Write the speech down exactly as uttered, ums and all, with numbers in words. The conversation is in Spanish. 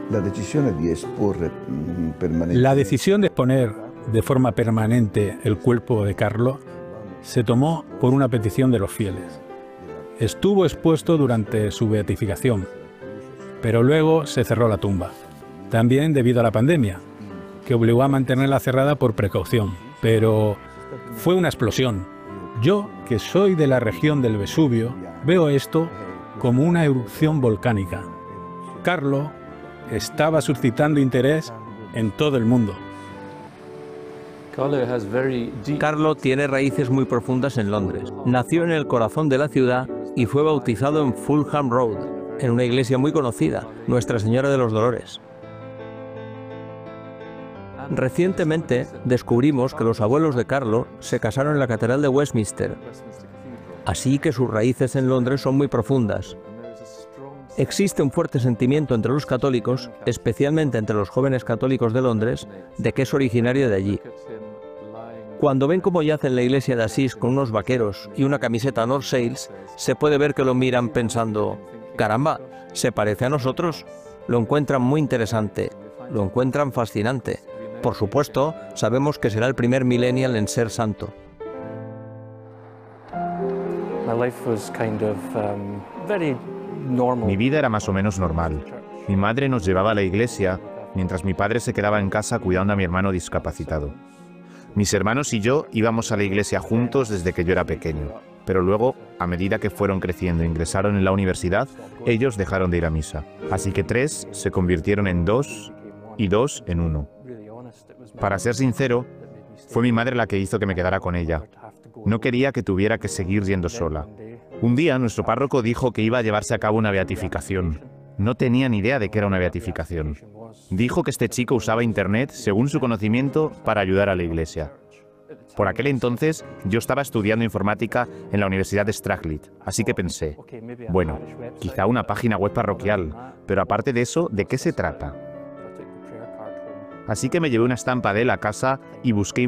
La decisión de exponer permanentemente. La decisión de exponer de forma permanente el cuerpo de Carlo se tomó por una petición de los fieles. Estuvo expuesto durante su beatificación, pero luego se cerró la tumba, también debido a la pandemia, que obligó a mantenerla cerrada por precaución, pero fue una explosión. Yo, que soy de la región del Vesubio, veo esto como una erupción volcánica. Carlo estaba suscitando interés en todo el mundo. Carlo tiene raíces muy profundas en Londres. Nació en el corazón de la ciudad y fue bautizado en Fulham Road, en una iglesia muy conocida, Nuestra Señora de los Dolores. Recientemente descubrimos que los abuelos de Carlo se casaron en la Catedral de Westminster, así que sus raíces en Londres son muy profundas. Existe un fuerte sentimiento entre los católicos, especialmente entre los jóvenes católicos de Londres, de que es originario de allí. Cuando ven cómo yace en la iglesia de Asís con unos vaqueros y una camiseta North Sails, se puede ver que lo miran pensando, caramba, ¿se parece a nosotros? Lo encuentran muy interesante, lo encuentran fascinante. Por supuesto, sabemos que será el primer millennial en ser santo. Mi vida era más o menos normal. Mi madre nos llevaba a la iglesia, mientras mi padre se quedaba en casa cuidando a mi hermano discapacitado. Mis hermanos y yo íbamos a la iglesia juntos desde que yo era pequeño, pero luego, a medida que fueron creciendo e ingresaron en la universidad, ellos dejaron de ir a misa. Así que tres se convirtieron en dos y dos en uno. Para ser sincero, fue mi madre la que hizo que me quedara con ella. No quería que tuviera que seguir yendo sola. Un día nuestro párroco dijo que iba a llevarse a cabo una beatificación. No tenía ni idea de qué era una beatificación. Dijo que este chico usaba internet, según su conocimiento, para ayudar a la iglesia. Por aquel entonces, yo estaba estudiando informática en la Universidad de Strathclyde, así que pensé, bueno, quizá una página web parroquial, pero aparte de eso, ¿de qué se trata? Así que me llevé una estampa de él a casa y busqué